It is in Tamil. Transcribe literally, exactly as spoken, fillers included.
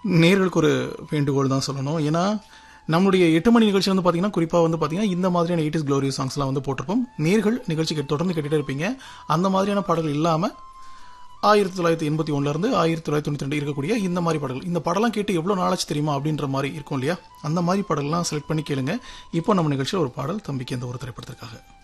நேர்களுக்கு ஒரு வேண்டுகோள் தான் சொல்லணும். ஏன்னா நம்மளுடைய எட்டு மணி நிகழ்ச்சி வந்து பார்த்தீங்கன்னா குறிப்பாக வந்து பார்த்தீங்கன்னா இந்த மாதிரியான எயிட்டிஸ் க்ளோரியஸ் சாங்ஸ்லாம் வந்து போட்டிருப்போம். நேர்கள் நிகழ்ச்சிக்கு தொடர்ந்து கேட்டுகிட்டே இருப்பீங்க. அந்த மாதிரியான பாடல்கள் இல்லாமல் ஆயிரத்தி தொள்ளாயிரத்தி எண்பத்தி ஒன்றுலேருந்து ஆயிரத்தி தொள்ளாயிரத்தி தொண்ணூற்றி ரெண்டு இருக்கக்கூடிய இந்த மாதிரி பாடல்கள், இந்த படம்லாம் கேட்டு எவ்வளோ நாளாச்சு தெரியுமா அப்படின்ற மாதிரி இருக்கும் இல்லையா, அந்த மாதிரி பாடல்கள்லாம் செலக்ட் பண்ணி கேளுங்க. இப்போ நம்ம நிகழ்ச்சியில் ஒரு பாடல் தம்பிக்கு எந்த ஒரு திரைப்படத்திற்காக